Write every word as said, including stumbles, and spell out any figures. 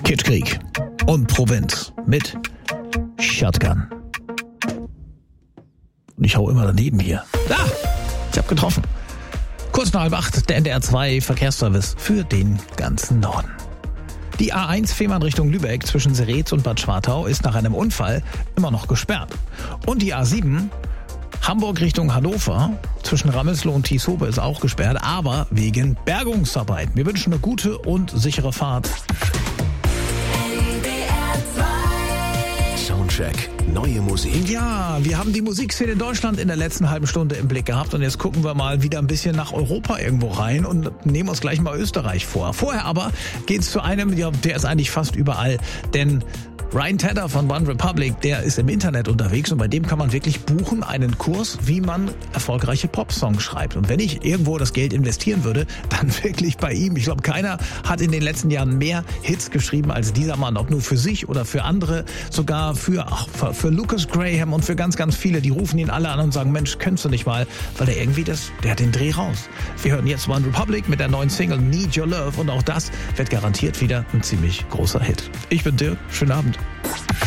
Kitschkrieg und Provinz mit Shotgun. Und ich hau immer daneben hier. Ah, ich hab getroffen. Kurz nach halb acht, der N D R zwei Verkehrsservice für den ganzen Norden. Die A eins Fehmarn Richtung Lübeck zwischen Seretz und Bad Schwartau ist nach einem Unfall immer noch gesperrt. Und die A sieben Hamburg Richtung Hannover zwischen Ramelsloh und Tieshope ist auch gesperrt, aber wegen Bergungsarbeiten. Wir wünschen eine gute und sichere Fahrt. Soundcheck. Neue Musik. Ja, wir haben die Musikszene in Deutschland in der letzten halben Stunde im Blick gehabt und jetzt gucken wir mal wieder ein bisschen nach Europa irgendwo rein und nehmen uns gleich mal Österreich vor. Vorher aber geht's zu einem, ja, der ist eigentlich fast überall, denn Ryan Tedder von One Republic, der ist im Internet unterwegs und bei dem kann man wirklich buchen einen Kurs, wie man erfolgreiche Popsongs schreibt. Und wenn ich irgendwo das Geld investieren würde, dann wirklich bei ihm. Ich glaube, keiner hat in den letzten Jahren mehr Hits geschrieben als dieser Mann, ob nur für sich oder für andere, sogar für, ach, für, für Lucas Graham und für ganz, ganz viele. Die rufen ihn alle an und sagen, Mensch, könntest du nicht mal, weil er irgendwie das, der hat den Dreh raus. Wir hören jetzt One Republic mit der neuen Single Need Your Love und auch das wird garantiert wieder ein ziemlich großer Hit. Ich bin Dirk, schönen Abend.